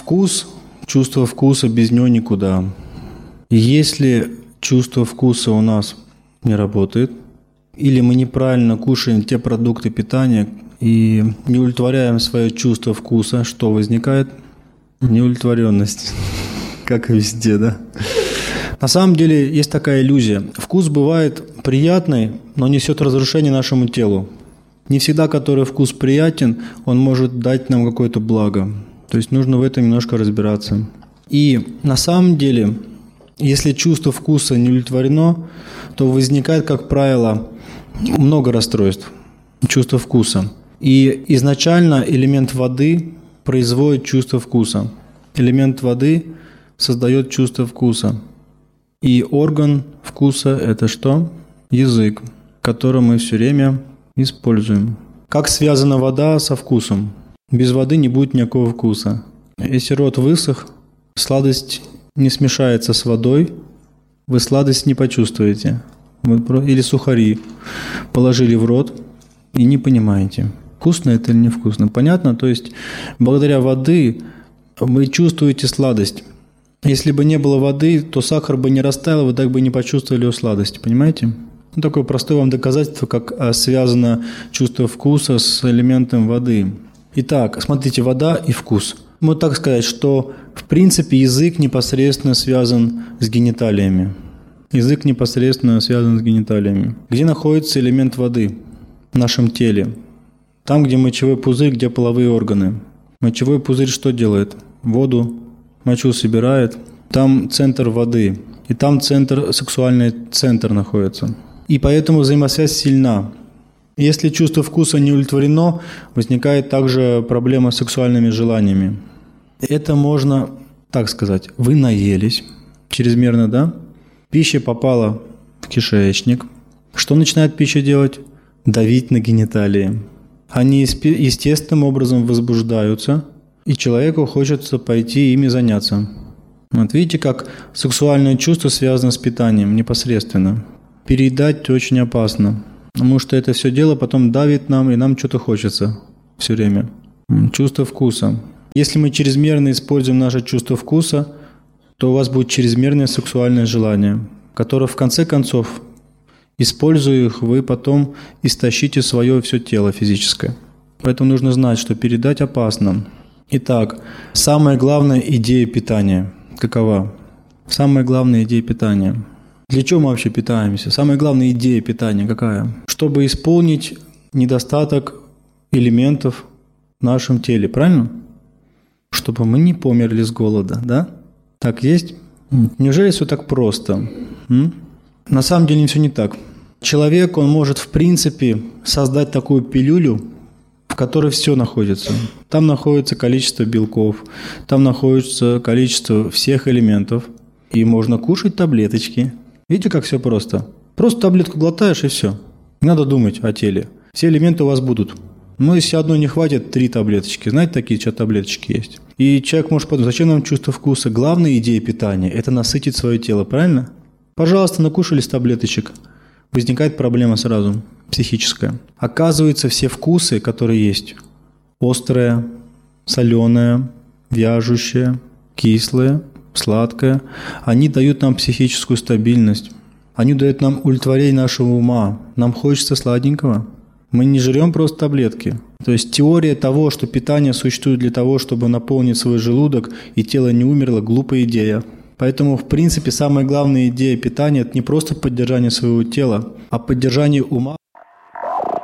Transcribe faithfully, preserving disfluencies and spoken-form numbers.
Вкус, чувство вкуса, без него никуда. И если чувство вкуса у нас не работает, или мы неправильно кушаем те продукты питания и не удовлетворяем свое чувство вкуса, что возникает? Неудовлетворенность, как и везде, да? На самом деле есть такая иллюзия. Вкус бывает приятный, но несет разрушение нашему телу. Не всегда, который вкус приятен, он может дать нам какое-то благо. То есть нужно в этом немножко разбираться. И на самом деле, если чувство вкуса не удовлетворено, то возникает, как правило, много расстройств чувства вкуса. И изначально элемент воды производит чувство вкуса. Элемент воды создает чувство вкуса. И орган вкуса – это что? Язык, который мы все время используем. Как связана вода со вкусом? Без воды не будет никакого вкуса. Если рот высох, сладость не смешается с водой, вы сладость не почувствуете. Или сухари положили в рот и не понимаете, вкусно это или невкусно. Понятно? То есть благодаря воде вы чувствуете сладость. Если бы не было воды, то сахар бы не растаял, вы так бы не почувствовали его сладость. Понимаете? Ну, такое простое вам доказательство, как связано чувство вкуса с элементом воды. Итак, смотрите, вода и вкус. Можно так сказать, что в принципе язык непосредственно связан с гениталиями. Язык непосредственно связан с гениталиями. Где находится элемент воды в нашем теле? Там, где мочевой пузырь, где половые органы. Мочевой пузырь что делает? Воду, мочу собирает. Там центр воды. И там центр, сексуальный центр находится. И поэтому взаимосвязь сильна. Если чувство вкуса не удовлетворено, возникает также проблема с сексуальными желаниями. Это можно так сказать. Вы наелись чрезмерно, да? Пища попала в кишечник. Что начинает пища делать? Давить на гениталии. Они естественным образом возбуждаются, и человеку хочется пойти ими заняться. Вот видите, как сексуальное чувство связано с питанием непосредственно. Переедать очень опасно, потому что это все дело потом давит нам, и нам что-то хочется все время. Чувство вкуса. Если мы чрезмерно используем наше чувство вкуса, то у вас будет чрезмерное сексуальное желание, которое в конце концов, используя их, вы потом истощите свое все тело физическое. Поэтому нужно знать, что передать опасно. Итак, самая главная идея питания какова? Самая главная идея питания. Для чего мы вообще питаемся? Самая главная идея питания какая? Чтобы исполнить недостаток элементов в нашем теле, правильно? Чтобы мы не померли с голода, да? Так есть? Неужели все так просто? М? На самом деле все не так. Человек, он может в принципе создать такую пилюлю, в которой все находится. Там находится количество белков, там находится количество всех элементов. И можно кушать таблеточки. Видите, как все просто? Просто таблетку глотаешь и все. Не надо думать о теле. Все элементы у вас будут. Но если одной не хватит, три таблеточки. Знаете, такие что таблеточки есть? И человек может подумать, зачем нам чувство вкуса? Главная идея питания – это насытить свое тело, правильно? Пожалуйста, накушались таблеточек. Возникает проблема сразу, психическая. Оказывается, все вкусы, которые есть – острое, соленое, вяжущее, кислое, сладкое, они дают нам психическую стабильность. Они дают нам удовлетворение нашего ума. Нам хочется сладенького. Мы не жрем просто таблетки. То есть теория того, что питание существует для того, чтобы наполнить свой желудок и тело не умерло, глупая идея. Поэтому, в принципе, самая главная идея питания – это не просто поддержание своего тела, а поддержание ума.